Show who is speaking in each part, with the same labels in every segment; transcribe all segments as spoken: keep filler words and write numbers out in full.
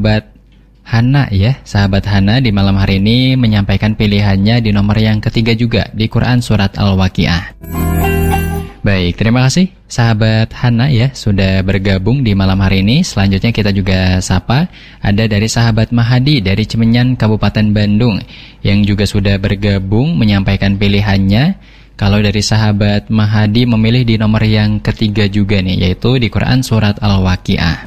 Speaker 1: sahabat Hana ya. Sahabat Hana di malam hari ini menyampaikan pilihannya di nomor yang ketiga juga di Quran Surat Al-Waqiah. Baik, terima kasih sahabat Hana ya sudah bergabung di malam hari ini. Selanjutnya kita juga sapa ada dari sahabat Mahadi dari Cimenyan Kabupaten Bandung yang juga sudah bergabung menyampaikan pilihannya. Kalau dari sahabat Mahadi memilih di nomor yang ketiga juga nih, yaitu di Quran Surat Al-Waqiah.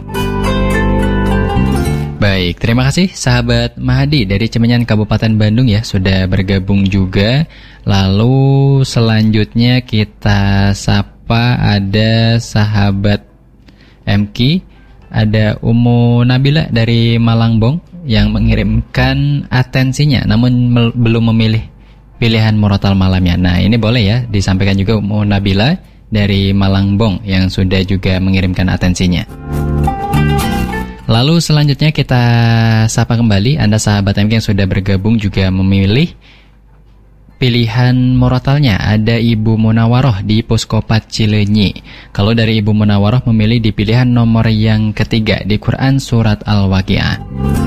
Speaker 1: Baik, terima kasih sahabat Mahadi dari Cimenyan Kabupaten Bandung ya sudah bergabung juga. Lalu selanjutnya kita sapa ada sahabat M K, ada Umu Nabila dari Malangbong yang mengirimkan atensinya namun mel- belum memilih pilihan murotal malamnya. Nah, ini boleh ya disampaikan juga Umu Nabila dari Malangbong yang sudah juga mengirimkan atensinya. Lalu selanjutnya kita sapa kembali Anda sahabat M K yang sudah bergabung juga memilih pilihan murotalnya. Ada Ibu Munawaroh di Puskopat Cileunyi. Kalau dari Ibu Munawaroh memilih di pilihan nomor yang ketiga di Quran Surat Al-Waqiah.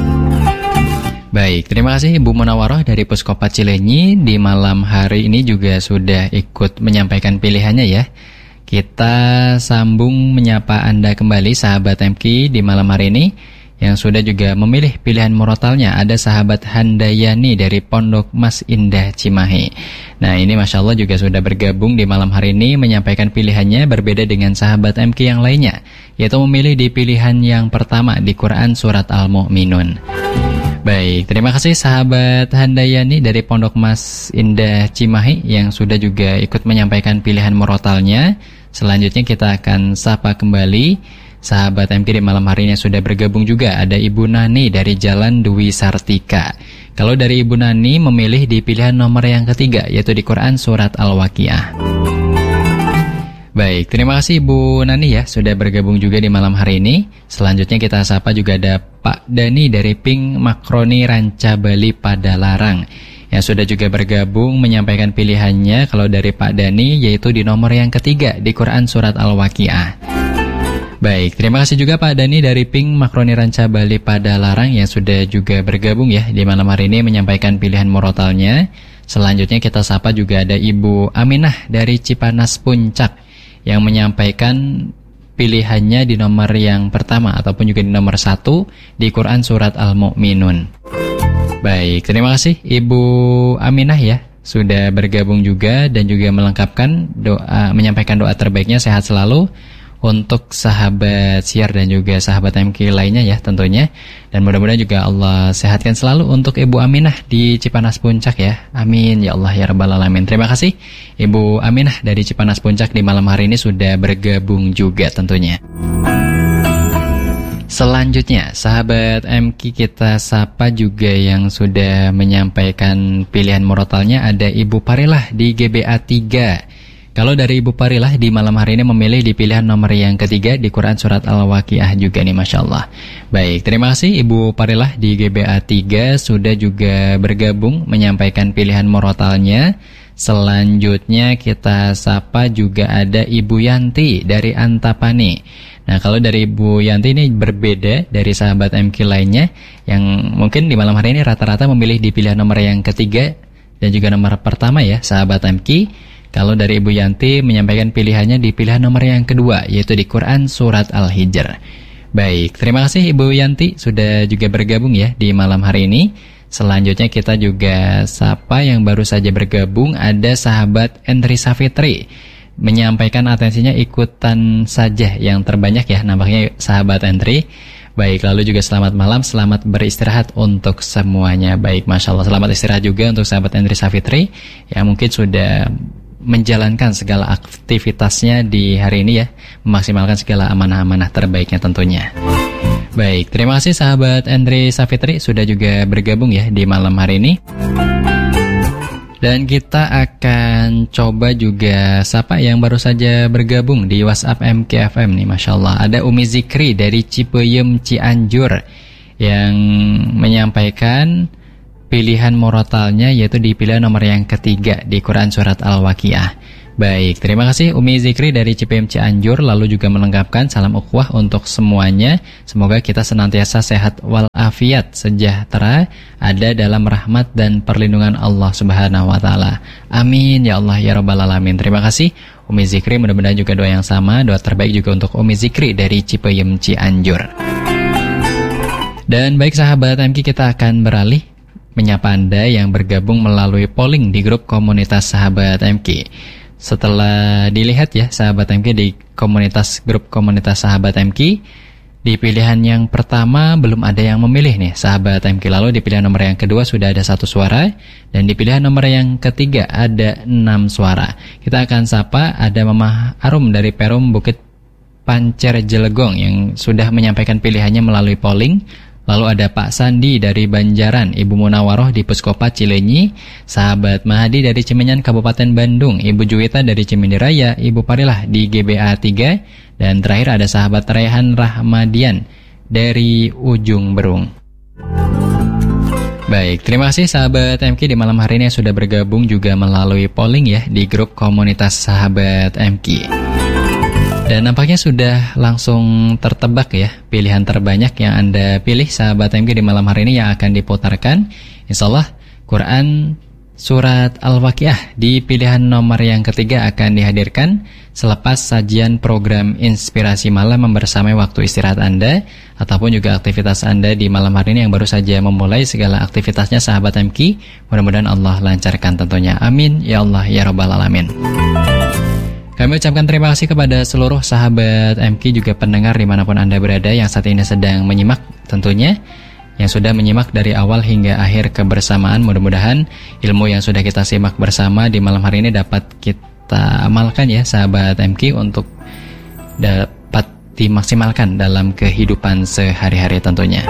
Speaker 1: Baik, terima kasih Ibu Munawaroh dari Puskopat Cileunyi. Di malam hari ini juga sudah ikut menyampaikan pilihannya ya. Kita sambung menyapa Anda kembali sahabat M K di malam hari ini yang sudah juga memilih pilihan murotalnya. Ada sahabat Handayani dari Pondok Mas Indah Cimahi. Nah, ini Masya Allah juga sudah bergabung di malam hari ini menyampaikan pilihannya berbeda dengan sahabat M K yang lainnya, yaitu memilih di pilihan yang pertama di Quran Surat Al-Mu'minun. Baik, terima kasih sahabat Handayani dari Pondok Mas Indah Cimahi yang sudah juga ikut menyampaikan pilihan murotalnya. Selanjutnya kita akan sapa kembali sahabat M K di malam hari ini sudah bergabung juga. Ada Ibu Nani dari Jalan Dwi Sartika. Kalau dari Ibu Nani memilih di pilihan nomor yang ketiga, yaitu di Quran Surat Al-Waqiah. Baik, terima kasih Ibu Nani ya sudah bergabung juga di malam hari ini. Selanjutnya kita sapa juga ada Pak Dani dari Ping Makroni Ranca Bali Padalarang yang sudah juga bergabung menyampaikan pilihannya. Kalau dari Pak Dani yaitu di nomor yang ketiga di Quran Surat Al-Waqiah. Baik, terima kasih juga Pak Dani dari Ping Makroni Ranca Bali Padalarang yang sudah juga bergabung ya di malam hari ini menyampaikan pilihan murotalnya. Selanjutnya kita sapa juga ada Ibu Aminah dari Cipanas Puncak yang menyampaikan pilihannya di nomor yang pertama ataupun juga di nomor satu di Quran Surat Al-Mu'minun. Baik, terima kasih Ibu Aminah ya sudah bergabung juga dan juga melengkapkan doa, menyampaikan doa terbaiknya sehat selalu untuk sahabat siar dan juga sahabat M K lainnya ya tentunya. Dan mudah-mudahan juga Allah sehatkan selalu untuk Ibu Aminah di Cipanas Puncak ya. Amin ya Allah ya Rabbal Alamin. Terima kasih Ibu Aminah dari Cipanas Puncak di malam hari ini sudah bergabung juga tentunya. Selanjutnya sahabat M K kita sapa juga yang sudah menyampaikan pilihan murotalnya. Ada Ibu Parilah di G B A tiga. Kalau dari Ibu Parilah di malam hari ini memilih di pilihan nomor yang ketiga di Quran Surat Al-Waqiah juga nih Masya Allah. Baik, terima kasih Ibu Parilah di G B A tiga sudah juga bergabung menyampaikan pilihan murotalnya. Selanjutnya kita sapa juga ada Ibu Yanti dari Antapani. Nah, kalau dari Ibu Yanti ini berbeda dari sahabat M K lainnya yang mungkin di malam hari ini rata-rata memilih di pilihan nomor yang ketiga dan juga nomor pertama ya sahabat M K. Kalau dari Ibu Yanti menyampaikan pilihannya di pilihan nomor yang kedua, yaitu di Quran Surat Al-Hijr. Baik, terima kasih Ibu Yanti sudah juga bergabung ya di malam hari ini. Selanjutnya kita juga sapa yang baru saja bergabung, ada sahabat Endri Safitri. Menyampaikan atensinya ikutan saja yang terbanyak ya, nampaknya sahabat Endri. Baik, lalu juga selamat malam, selamat beristirahat untuk semuanya. Baik, Masya Allah, selamat istirahat juga untuk sahabat Endri Safitri yang mungkin sudah menjalankan segala aktivitasnya di hari ini ya, memaksimalkan segala amanah-amanah terbaiknya tentunya. Baik, terima kasih sahabat Andre Safitri sudah juga bergabung ya di malam hari ini. Dan kita akan coba juga sapa yang baru saja bergabung di WhatsApp M K F M nih, Masya Allah. Ada Umi Zikri dari Cipeyem Cianjur yang menyampaikan pilihan murotalnya yaitu di pilihan nomor yang ketiga di Quran Surat Al-Waqiah. Baik, terima kasih Umi Zikri dari C P M Cianjur, lalu juga melengkapkan salam ukhuwah untuk semuanya. Semoga kita senantiasa sehat walafiat, sejahtera, ada dalam rahmat dan perlindungan Allah Subhanahu wa taala. Amin ya Allah ya rabbal alamin. Terima kasih Umi Zikri, mudah-mudahan juga doa yang sama, doa terbaik juga untuk Umi Zikri dari Cipayung Cianjur. Dan baik sahabat M K, kita akan beralih menyapa Anda yang bergabung melalui polling di grup komunitas sahabat M K. Setelah dilihat ya sahabat M K di komunitas grup komunitas sahabat M K, di pilihan yang pertama belum ada yang memilih nih sahabat M K. Lalu di pilihan nomor yang kedua sudah ada satu suara, dan di pilihan nomor yang ketiga ada enam suara. Kita akan sapa, ada Mama Arum dari Perum Bukit Pancer Jelegong yang sudah menyampaikan pilihannya melalui polling. Lalu ada Pak Sandi dari Banjaran, Ibu Munawaroh di Puskopat Cilenyi, sahabat Mahadi dari Cimenyan Kabupaten Bandung, Ibu Juwita dari Cimindiraya, Ibu Parilah di G B A tiga, dan terakhir ada sahabat Raihan Rahmadian dari Ujung Berung. Baik, terima kasih sahabat M K di malam hari ini yang sudah bergabung juga melalui polling ya di grup komunitas sahabat M K. Dan nampaknya sudah langsung tertebak ya pilihan terbanyak yang Anda pilih sahabat M K di malam hari ini yang akan diputarkan. Insyaallah Quran Surat Al-Waqiah di pilihan nomor yang ketiga akan dihadirkan selepas sajian program Inspirasi Malam membersamai waktu istirahat Anda ataupun juga aktivitas Anda di malam hari ini yang baru saja memulai segala aktivitasnya sahabat M K. Mudah-mudahan Allah lancarkan tentunya. Amin ya Allah ya rabbal alamin. Kami ucapkan terima kasih kepada seluruh sahabat M K juga pendengar dimanapun Anda berada yang saat ini sedang menyimak tentunya, yang sudah menyimak dari awal hingga akhir kebersamaan. Mudah-mudahan ilmu yang sudah kita simak bersama di malam hari ini dapat kita amalkan ya sahabat M K untuk dapat dimaksimalkan dalam kehidupan sehari-hari tentunya.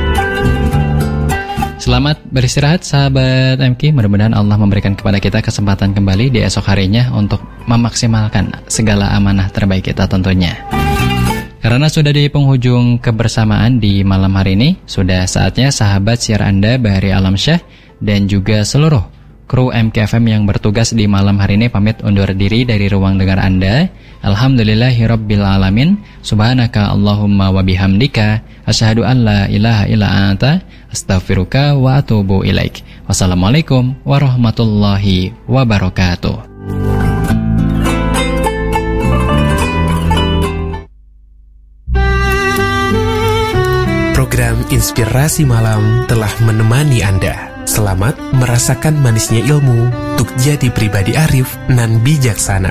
Speaker 1: Selamat beristirahat sahabat M K, mudah-mudahan Allah memberikan kepada kita kesempatan kembali di esok harinya untuk memaksimalkan segala amanah terbaik kita tentunya. Karena sudah di penghujung kebersamaan di malam hari ini, sudah saatnya sahabat siar Anda Bahari Alamsyah dan juga seluruh kru M K F M yang bertugas di malam hari ini pamit undur diri dari ruang dengar Anda. Alhamdulillahirabbil alamin. Subhanaka Allahumma wa bihamdika asyhadu an la ilaha illa anta astaghfiruka wa atubu ilaik. Wassalamualaikum warahmatullahi wabarakatuh.
Speaker 2: Program Inspirasi Malam telah menemani Anda. Selamat merasakan manisnya ilmu untuk jadi pribadi arif nan bijaksana.